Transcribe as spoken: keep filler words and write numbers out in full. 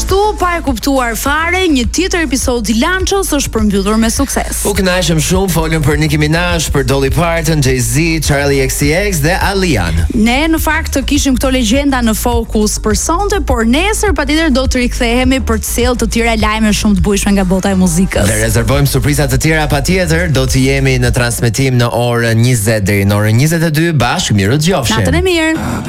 Kështu pa e kuptuar fare, një tjetër episod i Lanchos është përmbyllur me sukses. U kënaqëm shumë, folëm për Nicki Minaj, për Dolly Parton, Jay-Z, Charlie X C X dhe Alian. Ne në fakt kishim këto legjenda në fokus për sonte, por nesër patjetër do të rikthehemi për të sjellë të tjera lajme shumë të bujshme nga bota e muzikës. Dhe rezervojmë surpriza të tjera patjetër, do të jemi në transmetim në orën njëzet deri në orën njëzet e dy bashkë. Miru dëgjofshim. Natën e mirë.